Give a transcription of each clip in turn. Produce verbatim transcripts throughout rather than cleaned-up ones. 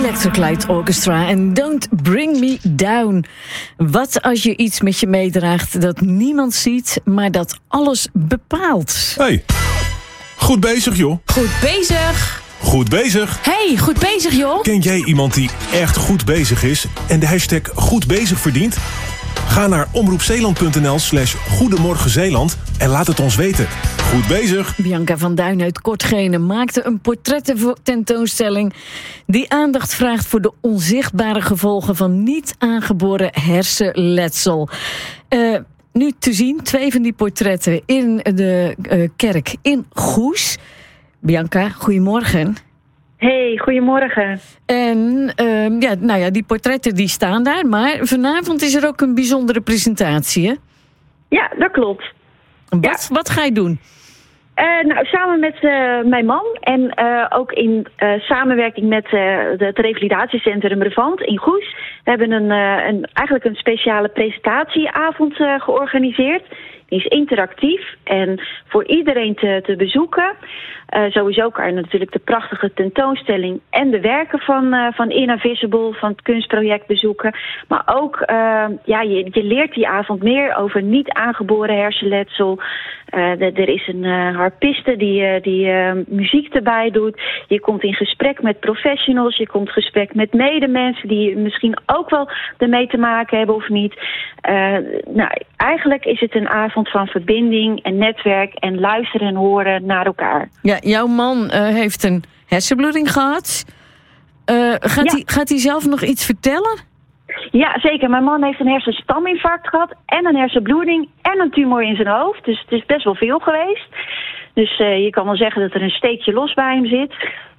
Electric Light Orchestra en Don't Bring Me Down. Wat als je iets met je meedraagt dat niemand ziet, maar dat alles bepaalt? Hey, goed bezig joh. Goed bezig. Goed bezig. Hey, goed bezig joh. Ken jij iemand die echt goed bezig is en de hashtag goed bezig verdient? Ga naar omroepzeeland.nl slash Goedemorgen Zeeland en laat het ons weten. Goed bezig. Bianca van Duin uit Kortgene maakte een portrettententoonstelling die aandacht vraagt voor de onzichtbare gevolgen van niet aangeboren hersenletsel. Uh, nu te zien, twee van die portretten in de uh, kerk in Goes. Bianca, goedemorgen. Hey, goedemorgen. En uh, ja, nou ja, die portretten die staan daar, maar vanavond is er ook een bijzondere presentatie, hè? Ja, dat klopt. Wat, ja. wat ga je doen? Uh, nou, samen met uh, mijn man en uh, ook in uh, samenwerking met uh, het revalidatiecentrum Revant in Goes. We hebben een, uh, een, eigenlijk een speciale presentatieavond uh, georganiseerd. Die is interactief en voor iedereen te, te bezoeken. Uh, sowieso kan je natuurlijk de prachtige tentoonstelling en de werken van, uh, van Inavisible, van het kunstproject bezoeken. Maar ook, uh, ja, je, je leert die avond meer over niet aangeboren hersenletsel. Uh, de, er is een uh, harpiste die, uh, die uh, muziek erbij doet. Je komt in gesprek met professionals. Je komt in gesprek met medemensen die misschien ook wel ermee te maken hebben of niet. Uh, nou, eigenlijk is het een avond van verbinding en netwerk en luisteren en horen naar elkaar. Ja, jouw man uh, heeft een hersenbloeding gehad. Uh, gaat hij ja. gaat hij zelf nog iets vertellen? Ja, zeker. Mijn man heeft een hersenstaminfarct gehad en een hersenbloeding en een tumor in zijn hoofd. Dus het is best wel veel geweest. Dus uh, je kan wel zeggen dat er een steekje los bij hem zit.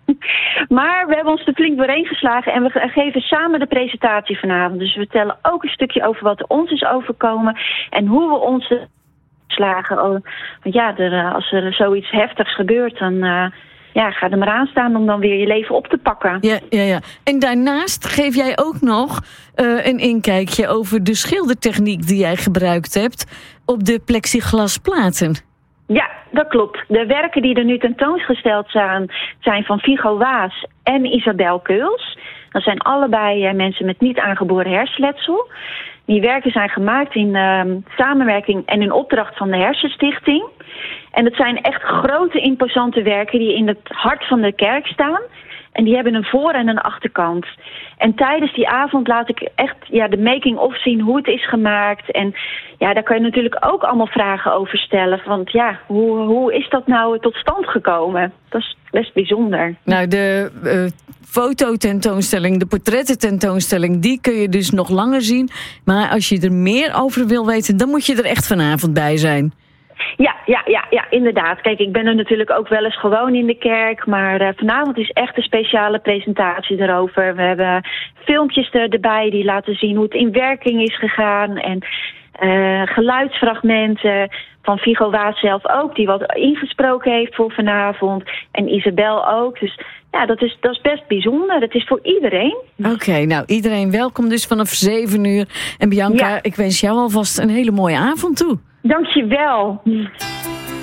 Maar we hebben ons er flink doorheen geslagen en we geven samen de presentatie vanavond. Dus we vertellen ook een stukje over wat ons is overkomen en hoe we ons slagen. Want ja, er, als er zoiets heftigs gebeurt, dan uh, ja, ga er maar aan staan om dan weer je leven op te pakken. Ja, ja, ja. En daarnaast geef jij ook nog uh, een inkijkje over de schildertechniek die jij gebruikt hebt op de plexiglasplaten. Ja, dat klopt. De werken die er nu tentoongesteld zijn, zijn van Viggo Waas en Isabel Keuls. Dat zijn allebei uh, mensen met niet aangeboren hersenletsel. Die werken zijn gemaakt in uh, samenwerking en in opdracht van de Hersenstichting. En het zijn echt grote, imposante werken die in het hart van de kerk staan. En die hebben een voor- en een achterkant. En tijdens die avond laat ik echt ja, de making-of zien, hoe het is gemaakt. En ja, daar kan je natuurlijk ook allemaal vragen over stellen. Want ja, hoe, hoe is dat nou tot stand gekomen? Dat is best bijzonder. Nou, de uh, fototentoonstelling, de portrettententoonstelling, die kun je dus nog langer zien. Maar als je er meer over wil weten, dan moet je er echt vanavond bij zijn. Ja, ja, ja, ja, inderdaad. Kijk, ik ben er natuurlijk ook wel eens gewoon in de kerk. Maar uh, vanavond is echt een speciale presentatie erover. We hebben filmpjes er, erbij die laten zien hoe het in werking is gegaan. En uh, geluidsfragmenten van Viggo Waas zelf ook, die wat ingesproken heeft voor vanavond. En Isabel ook. Dus ja, dat is, dat is best bijzonder. Het is voor iedereen. Oké, okay, nou iedereen welkom dus vanaf zeven uur. En Bianca, ja. ik wens jou alvast een hele mooie avond toe. Dank je wel.